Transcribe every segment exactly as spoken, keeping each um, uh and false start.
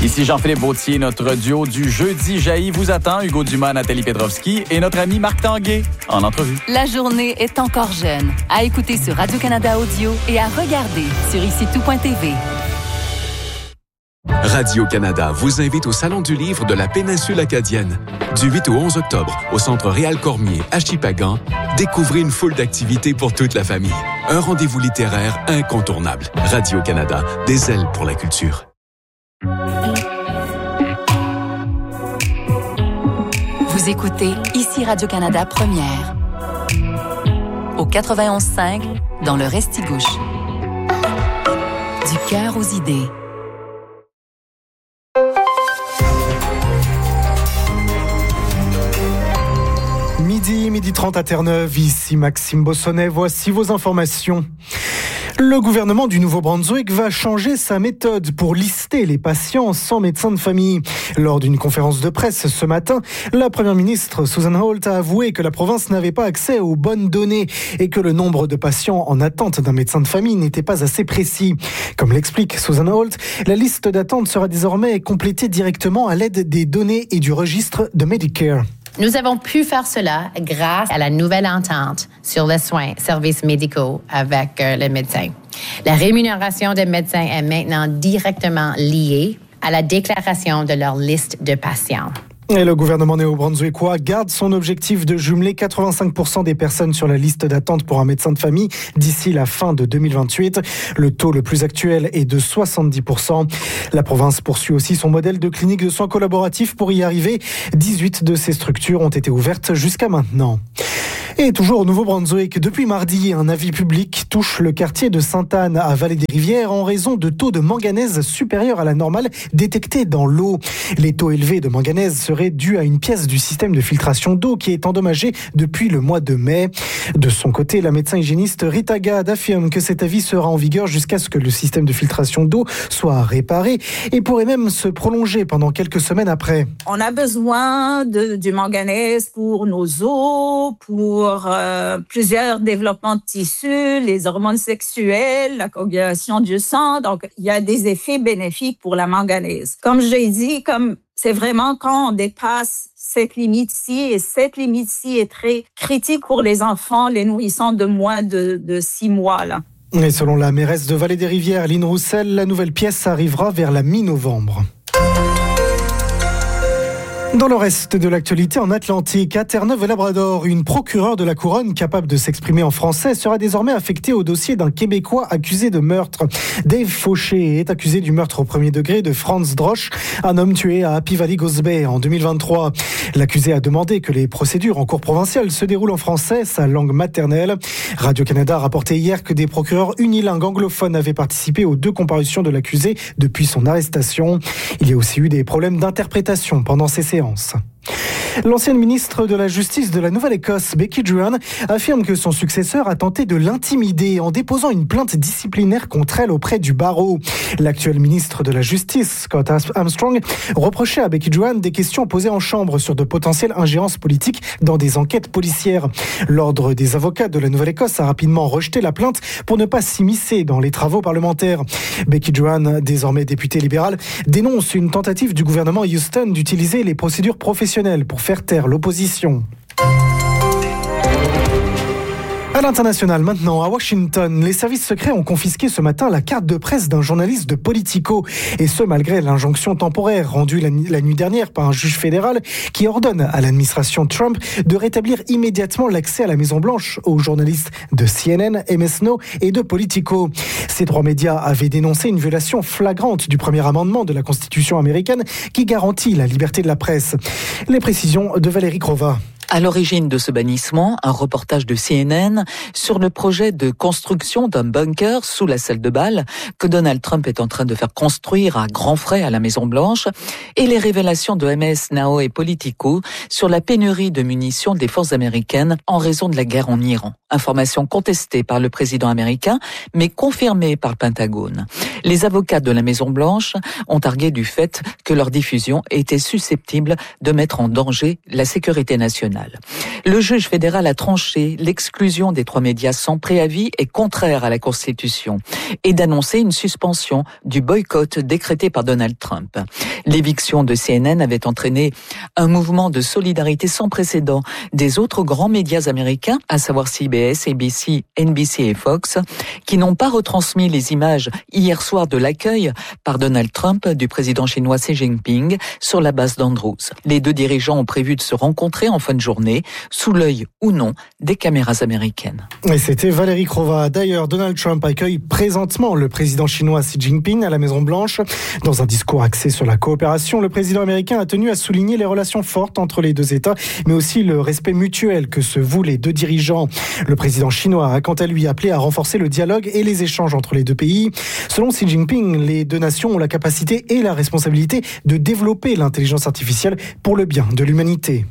Ici Jean-Philippe Vautier, notre duo du jeudi jaillit vous attend. Hugo Dumas, Nathalie Petrovski et notre ami Marc Tanguay en entrevue. La journée est encore jeune. À écouter sur Radio-Canada Audio et à regarder sur ici tout point t v. Radio-Canada vous invite au Salon du livre de la péninsule acadienne. Du huit au onze octobre, au Centre Réal Cormier à Shippagan, découvrez une foule d'activités pour toute la famille. Un rendez-vous littéraire incontournable. Radio-Canada, des ailes pour la culture. Vous écoutez ici Radio-Canada Première. Au quatre-vingt-onze cinq, dans le Restigouche. Du cœur aux idées. Midi, midi trente à Terre-Neuve, ici Maxime Bossonnet, voici vos informations. Le gouvernement du Nouveau-Brunswick va changer sa méthode pour lister les patients sans médecin de famille. Lors d'une conférence de presse ce matin, la première ministre Susan Holt a avoué que la province n'avait pas accès aux bonnes données et que le nombre de patients en attente d'un médecin de famille n'était pas assez précis. Comme l'explique Susan Holt, la liste d'attente sera désormais complétée directement à l'aide des données et du registre de Medicare. Nous avons pu faire cela grâce à la nouvelle entente sur les soins, services médicaux avec euh, les médecins. La rémunération des médecins est maintenant directement liée à la déclaration de leur liste de patients. Et le gouvernement néo-brunswickois garde son objectif de jumeler quatre-vingt-cinq pour cent des personnes sur la liste d'attente pour un médecin de famille d'ici la fin de deux mille vingt-huit. Le taux le plus actuel est de soixante-dix pour cent. La province poursuit aussi son modèle de clinique de soins collaboratifs pour y arriver. dix-huit de ces structures ont été ouvertes jusqu'à maintenant. Et toujours au Nouveau-Brunswick, depuis mardi, un avis public touche le quartier de Sainte-Anne à Vallée-des-Rivières en raison de taux de manganèse supérieurs à la normale détectés dans l'eau. Les taux élevés de manganèse seraient dus à une pièce du système de filtration d'eau qui est endommagée depuis le mois de mai. De son côté, la médecin hygiéniste Rita Gad affirme que cet avis sera en vigueur jusqu'à ce que le système de filtration d'eau soit réparé et pourrait même se prolonger pendant quelques semaines après. On a besoin de, du manganèse pour nos os, pour pour euh, plusieurs développements de tissus, les hormones sexuelles, la coagulation du sang. Donc, il y a des effets bénéfiques pour la manganèse. Comme j'ai dit, comme c'est vraiment quand on dépasse cette limite-ci, et cette limite-ci est très critique pour les enfants, les nourrissons de moins de, de six mois, là. Et selon la mairesse de Vallée-des-Rivières, Lynn Roussel, la nouvelle pièce arrivera vers la mi-novembre. Dans le reste de l'actualité en Atlantique, à Terre-Neuve-et-Labrador, une procureure de la Couronne capable de s'exprimer en français sera désormais affectée au dossier d'un Québécois accusé de meurtre. Dave Fauché est accusé du meurtre au premier degré de Franz Drosch, un homme tué à Happy Valley Goose Bay en deux mille vingt-trois. L'accusé a demandé que les procédures en cour provinciale se déroulent en français, sa langue maternelle. Radio-Canada a rapporté hier que des procureurs unilingues anglophones avaient participé aux deux comparutions de l'accusé depuis son arrestation. Il y a aussi eu des problèmes d'interprétation pendant ces séances. L'ancienne ministre de la Justice de la Nouvelle-Écosse, Becky Druan, affirme que son successeur a tenté de l'intimider en déposant une plainte disciplinaire contre elle auprès du barreau. L'actuel ministre de la Justice, Scott Armstrong, reprochait à Becky Druan des questions posées en chambre sur de potentielles ingérences politiques dans des enquêtes policières. L'Ordre des avocats de la Nouvelle-Écosse a rapidement rejeté la plainte pour ne pas s'immiscer dans les travaux parlementaires. Becky Druan, désormais députée libérale, dénonce une tentative du gouvernement Houston d'utiliser les procédures professionnelles pour faire taire l'opposition. À l'international maintenant, à Washington, les services secrets ont confisqué ce matin la carte de presse d'un journaliste de Politico. Et ce, malgré l'injonction temporaire rendue la, la nuit dernière par un juge fédéral qui ordonne à l'administration Trump de rétablir immédiatement l'accès à la Maison-Blanche aux journalistes de C N N, M S N O et de Politico. Ces trois médias avaient dénoncé une violation flagrante du premier amendement de la Constitution américaine qui garantit la liberté de la presse. Les précisions de Valérie Crova. À l'origine de ce bannissement, un reportage de C N N sur le projet de construction d'un bunker sous la salle de bal que Donald Trump est en train de faire construire à grands frais à la Maison-Blanche et les révélations de M S N O et Politico sur la pénurie de munitions des forces américaines en raison de la guerre en Iran. Information contestée par le président américain, mais confirmée par le Pentagone. Les avocats de la Maison-Blanche ont argué du fait que leur diffusion était susceptible de mettre en danger la sécurité nationale. national. Le juge fédéral a tranché l'exclusion des trois médias sans préavis est contraire à la Constitution et d'annoncer une suspension du boycott décrété par Donald Trump. L'éviction de C N N avait entraîné un mouvement de solidarité sans précédent des autres grands médias américains, à savoir C B S, A B C, N B C et Fox, qui n'ont pas retransmis les images hier soir de l'accueil par Donald Trump du président chinois Xi Jinping sur la base d'Andrews. Les deux dirigeants ont prévu de se rencontrer en fin de journée, sous l'œil ou non des caméras américaines. Et c'était Valérie Crova. D'ailleurs, Donald Trump accueille présentement le président chinois Xi Jinping à la Maison-Blanche. Dans un discours axé sur la coopération, le président américain a tenu à souligner les relations fortes entre les deux États, mais aussi le respect mutuel que se vouent les deux dirigeants. Le président chinois a quant à lui appelé à renforcer le dialogue et les échanges entre les deux pays. Selon Xi Jinping, les deux nations ont la capacité et la responsabilité de développer l'intelligence artificielle pour le bien de l'humanité.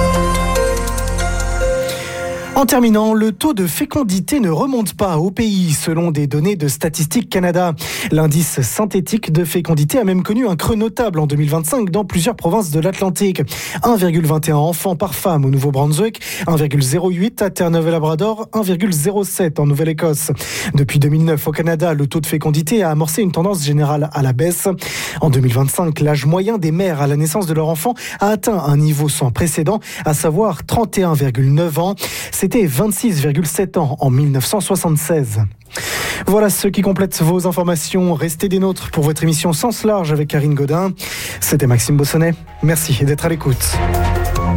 En terminant, le taux de fécondité ne remonte pas au pays, selon des données de Statistique Canada. L'indice synthétique de fécondité a même connu un creux notable en deux mille vingt-cinq dans plusieurs provinces de l'Atlantique. un virgule vingt et un enfants par femme au Nouveau-Brunswick, un virgule zéro huit à Terre-Neuve-et-Labrador, un virgule zéro sept en Nouvelle-Écosse. Depuis deux mille neuf au Canada, le taux de fécondité a amorcé une tendance générale à la baisse. En deux mille vingt-cinq, l'âge moyen des mères à la naissance de leur enfant a atteint un niveau sans précédent, à savoir trente et un virgule neuf ans. C'était vingt-six virgule sept ans en mille neuf cent soixante-seize. Voilà ce qui complète vos informations. Restez des nôtres pour votre émission Sens Large avec Karine Godin. C'était Maxime Bossonnet. Merci d'être à l'écoute.